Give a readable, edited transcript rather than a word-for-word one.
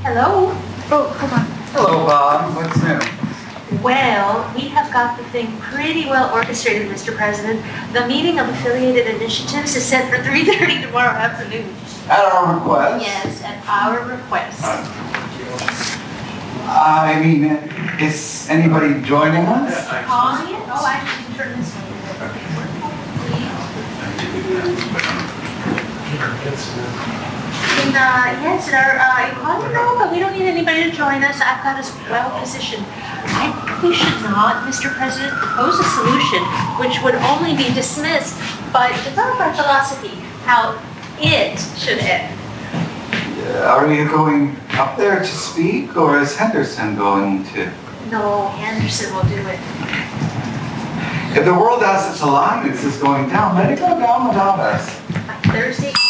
Hello? Oh, hold on. Hello, Bob. What's new? Well, we have got the thing pretty well orchestrated, Mr. President. The meeting of affiliated initiatives is set for 3:30 tomorrow afternoon. At our request? Yes, at our request. I mean, is anybody joining us? Audience? Oh, I can turn this one. Yes, our economy, no, but we don't need anybody to join us. I've got us well positioned. I think we should not, Mr. President, propose a solution which would only be dismissed, but develop our philosophy, how it should end. Are you going up there to speak, or is Henderson going to? No, Henderson will do it. If the world as its alliance is going down, let it go down without us. By Thursday